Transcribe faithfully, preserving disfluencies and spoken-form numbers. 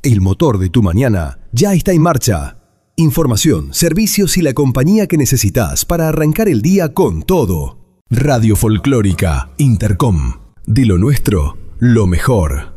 El motor de tu mañana ya está en marcha. Información, servicios y la compañía que necesitas para arrancar el día con todo. Radio Folclórica Intercom. De lo nuestro, lo mejor.